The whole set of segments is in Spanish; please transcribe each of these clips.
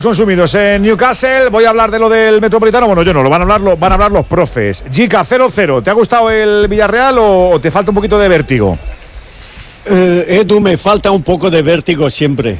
Son sumidos en Newcastle. Voy a hablar de lo del Metropolitano. Bueno, yo no, van a hablar los profes. Jica, 0-0. ¿Te ha gustado el Villarreal o te falta un poquito de vértigo? Edu, me falta un poco de vértigo siempre,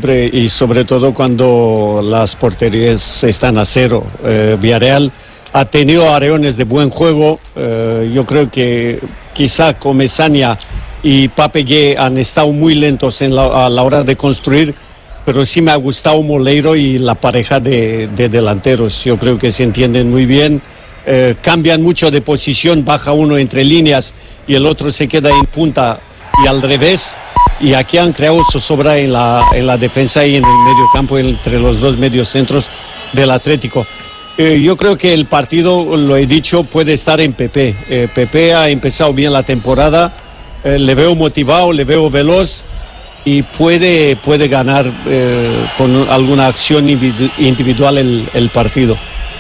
y sobre todo cuando las porterías están a cero. Villarreal ha tenido areones de buen juego. Yo creo que quizá Comesaña y Pape han estado muy lentos a la hora de construir, pero sí me ha gustado Moleiro y la pareja de delanteros. Yo creo que se entienden muy bien, cambian mucho de posición, baja uno entre líneas y el otro se queda en punta y al revés, y aquí han creado zozobra en la defensa y en el medio campo entre los dos mediocentros del Atlético. Yo creo que el partido, lo he dicho, puede estar en Pepe. Pepe ha empezado bien la temporada, le veo motivado, le veo veloz y puede ganar con alguna acción individual el partido.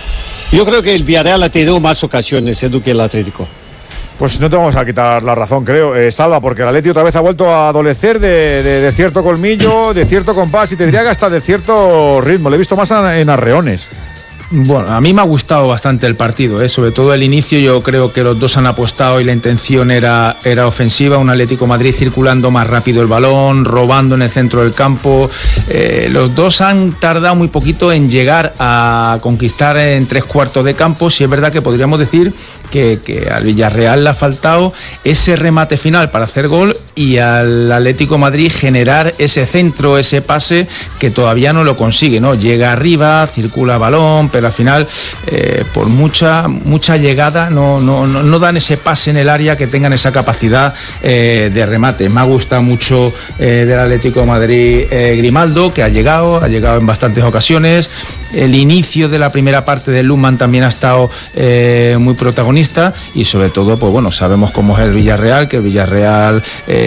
Yo creo que el Villarreal ha tenido más ocasiones, Edu, que el Atlético. Pues no te vamos a quitar la razón, creo, Salva, porque el Atleti otra vez ha vuelto a adolecer de cierto colmillo, de cierto compás y te diría que hasta de cierto ritmo. Le he visto más en arreones. Bueno, a mí me ha gustado bastante el partido, sobre todo el inicio. Yo creo que los dos han apostado y la intención era ofensiva. Un Atlético Madrid circulando más rápido el balón, robando en el centro del campo. Los dos han tardado muy poquito en llegar a conquistar en 3/4 de campo. Sí es verdad que podríamos decir que al Villarreal le ha faltado ese remate final para hacer gol y al Atlético Madrid generar ese centro, ese pase que todavía no lo consigue, ¿no? Llega arriba, circula balón, pero al final por mucha llegada no dan ese pase en el área que tengan esa capacidad de remate. Me ha gustado mucho del Atlético de Madrid Grimaldo, que ha llegado en bastantes ocasiones. El inicio de la primera parte de Lundman también ha estado muy protagonista y sobre todo, pues bueno, sabemos cómo es el Villarreal, que el Villarreal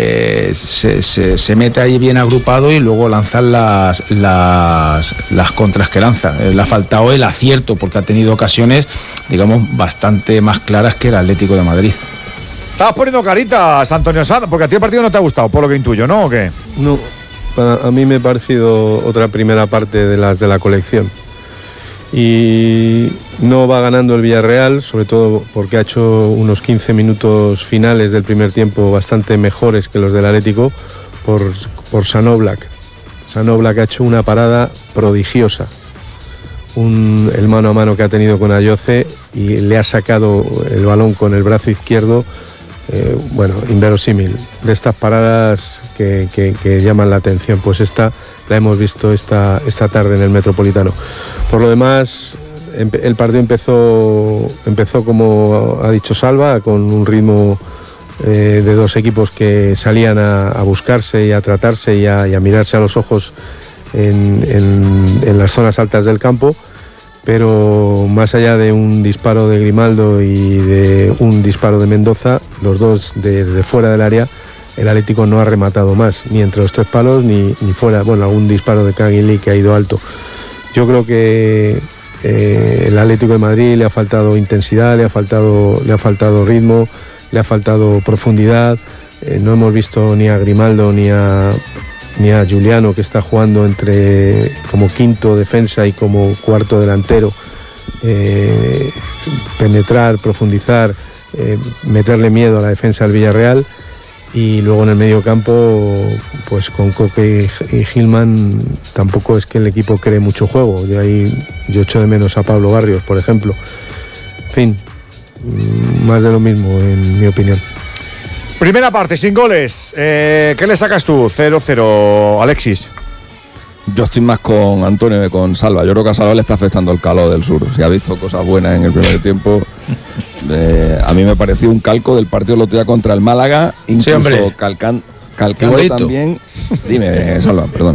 se mete ahí bien agrupado y luego lanzan las contras que lanza. Le ha faltado el acierto porque ha tenido ocasiones, digamos, bastante más claras que el Atlético de Madrid. Estabas poniendo caritas, Antonio Sanz, porque a ti el partido no te ha gustado, por lo que intuyo, ¿no? ¿O qué? No, a mí me ha parecido otra primera parte de las de la colección. Y no va ganando el Villarreal, sobre todo porque ha hecho unos 15 minutos finales del primer tiempo bastante mejores que los del Atlético por San Oblak. San Oblak ha hecho una parada prodigiosa. El mano a mano que ha tenido con Ayoce y le ha sacado el balón con el brazo izquierdo, inverosímil. De estas paradas que llaman la atención, pues esta la hemos visto esta tarde en el Metropolitano. Por lo demás, el partido empezó como ha dicho Salva, con un ritmo de dos equipos que salían a buscarse y a tratarse y a mirarse a los ojos en las zonas altas del campo, pero más allá de un disparo de Grimaldo y de un disparo de Mendoza, los dos desde fuera del área, el Atlético no ha rematado más, ni entre los tres palos ni fuera, algún disparo de Caguilí que ha ido alto. Yo creo que el Atlético de Madrid le ha faltado intensidad, le ha faltado ritmo, le ha faltado profundidad. No hemos visto ni a Grimaldo ni a Giuliano, que está jugando como quinto defensa y como cuarto delantero, penetrar, profundizar, meterle miedo a la defensa del Villarreal. Y luego en el medio campo, pues con Coque y Gilman tampoco es que el equipo cree mucho juego. Yo echo de menos a Pablo Barrios, por ejemplo. En fin, más de lo mismo, en mi opinión. Primera parte, sin goles. ¿Qué le sacas tú? 0-0, Alexis. Yo estoy más con Antonio que con Salva. Yo creo que a Salva le está afectando el calor del sur. Si ha visto cosas buenas en el primer tiempo. A mí me pareció un calco del partido el otro día contra el Málaga, incluso sí, calcando también. Dime, Salva, perdona.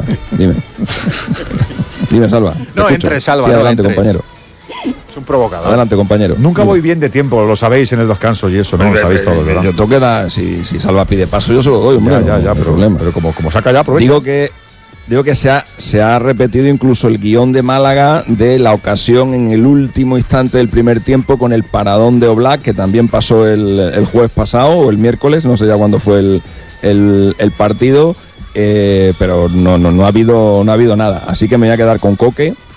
Dime, Salva. No, entre Salva. Sí, adelante, compañero. Es un provocador. Adelante, compañero. Nunca voy bien de tiempo, lo sabéis en el descanso y eso, no lo sabéis todos, ¿verdad? Yo tengo que dar, si Salva pide paso, yo se lo doy, hombre. Ya, pero como saca ya, aprovecha. Digo que se ha repetido incluso el guión de Málaga de la ocasión en el último instante del primer tiempo con el paradón de Oblak, que también pasó el jueves pasado o el miércoles, no sé ya cuándo fue el partido. pero no ha habido nada. Así que me voy a quedar con Coque